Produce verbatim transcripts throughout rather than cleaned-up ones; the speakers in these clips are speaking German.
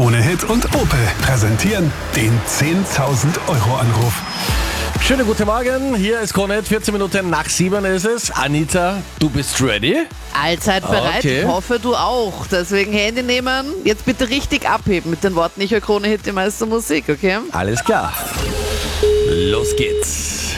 Krone Hit und Opel präsentieren den zehntausend Euro Anruf. Schönen guten Morgen, hier ist Krone Hit, vierzehn Minuten nach sieben ist es. Anita, du bist ready? Allzeit bereit, Okay. ich hoffe du auch. Deswegen Handy nehmen, jetzt bitte richtig abheben mit den Worten, ich höre Krone Hit, die meiste Musik, okay? Alles klar. Los geht's.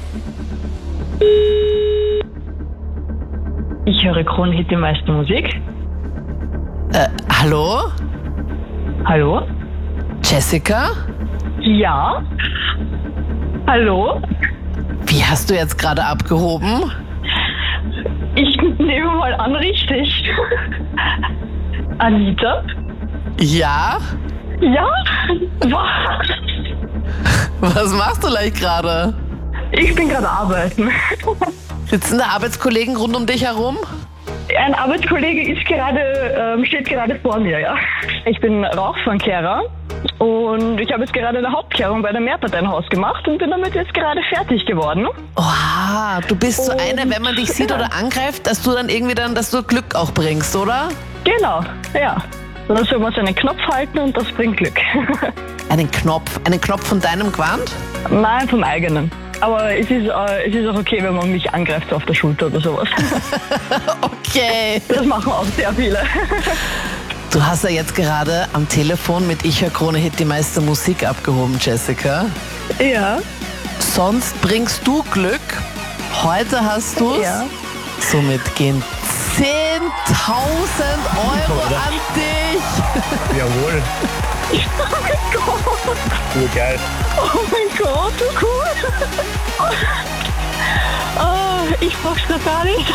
Ich höre Kronhit, die meiste Musik. Äh, hallo? Hallo? Jessica? Ja? Hallo? Wie hast du jetzt gerade abgehoben? Ich nehme mal an, richtig. Anita? Ja? Ja? Was? Was machst du leicht gerade? Ich bin gerade arbeiten. Sitzen da Arbeitskollegen rund um dich herum? Ein Arbeitskollege ist gerade, ähm, steht gerade vor mir, ja. Ich bin Rauchfangkehrer und ich habe jetzt gerade eine Hauptkehrung bei einem Mehrparteienhaus gemacht und bin damit jetzt gerade fertig geworden. Oha, du bist so Und- eine, wenn man dich sieht oder angreift, dass du dann irgendwie dann, dass du Glück auch bringst, oder? Genau, ja. Und dann soll man seinen Knopf halten und das bringt Glück. Einen Knopf, einen Knopf von deinem Gewand? Nein, vom eigenen. Aber es ist, äh, es ist auch okay, wenn man mich angreift so auf der Schulter oder sowas. Okay. Das machen auch sehr viele. Du hast ja jetzt gerade am Telefon mit Ich höre Krone Hit die meiste Musik abgehoben, Jessica. Ja. Sonst bringst du Glück. Heute hast du's. Ja. Somit gehen zehntausend Euro an dich. Jawohl. Oh mein Gott. Urgeil. Oh mein Gott, so cool. Oh, ich brauch's noch gar nicht.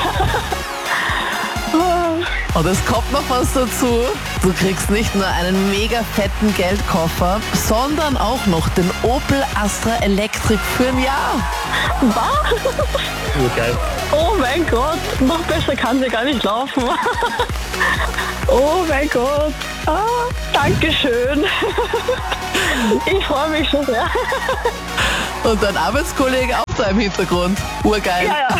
Oh. Und es kommt noch was dazu. Du kriegst nicht nur einen mega fetten Geldkoffer, sondern auch noch den Opel Astra Electric für ein Jahr. Was? Urgeil. Oh mein Gott, noch besser kann sie gar nicht laufen. Oh mein Gott. Ah, Dankeschön. Ich freue mich schon sehr. Und dein Arbeitskollege auch da im Hintergrund. Urgeil. Ja,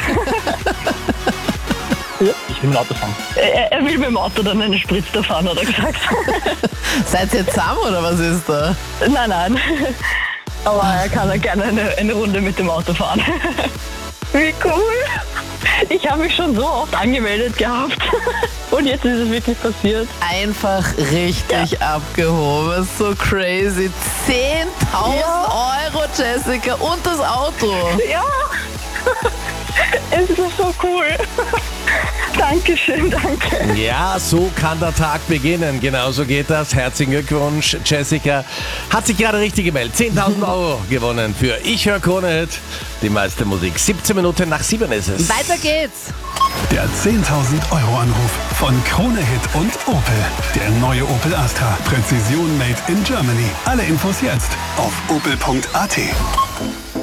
ja. Ich will mit dem Auto fahren. Er, er will mit dem Auto dann eine Spritze fahren, hat er gesagt. Seid ihr zusammen oder was ist da? Nein, nein. Aber er kann ja gerne eine, eine Runde mit dem Auto fahren. Wie cool. Ich habe mich schon so oft angemeldet gehabt. Und jetzt ist es wirklich passiert. Einfach richtig abgehoben. So crazy. zehntausend Ja. Euro, Jessica, und das Auto. Ja. Es ist so cool. Dankeschön, danke. Ja, so kann der Tag beginnen. Genauso geht das. Herzlichen Glückwunsch, Jessica. Hat sich gerade richtig gemeldet. zehntausend Euro gewonnen für Ich höre Krone Hit. Die meiste Musik. siebzehn Minuten nach sieben ist es. Weiter geht's. Der zehntausend Euro Anruf von Krone Hit und Opel. Der neue Opel Astra. Präzision made in Germany. Alle Infos jetzt auf opel punkt a t.